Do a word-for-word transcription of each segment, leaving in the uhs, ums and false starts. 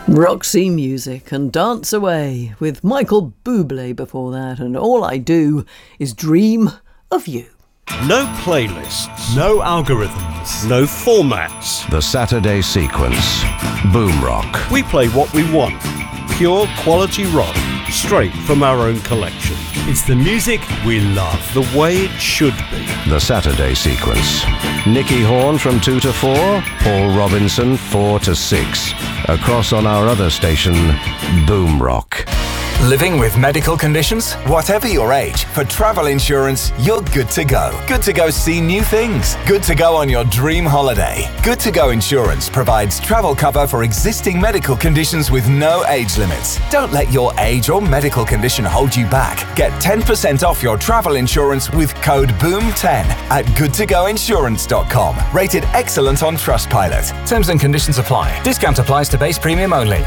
Roxy Music and Dance Away with Michael Bublé before that, and All I Do Is Dream of You. No playlists. No algorithms. No formats. The Saturday Sequence. Boom Rock. We play what we want. Pure quality rock, straight from our own collection. It's the music we love. The way it should be. The Saturday Sequence. Nicky Horn from two to four, Paul Robinson four to six. Across on our other station, Boom Rock. Living with medical conditions? Whatever your age, for travel insurance, you're good to go. Good to go see new things. Good to go on your dream holiday. Good to go insurance provides travel cover for existing medical conditions with no age limits. Don't let your age or medical condition hold you back. Get ten percent off your travel insurance with code boom ten at good to go insurance dot com. Rated excellent on Trustpilot. Terms and conditions apply. Discount applies to base premium only.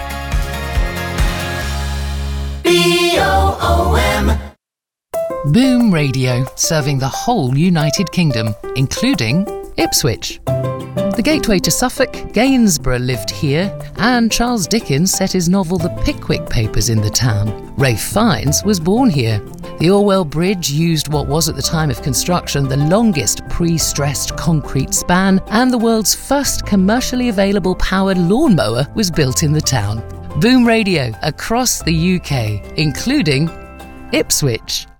B O O M. Boom Radio, serving the whole United Kingdom, including Ipswich. The gateway to Suffolk, Gainsborough lived here, and Charles Dickens set his novel The Pickwick Papers in the town. Ralph Fiennes was born here. The Orwell Bridge used what was at the time of construction the longest pre-stressed concrete span, and the world's first commercially available powered lawnmower was built in the town. Boom Radio across the U K, including Ipswich.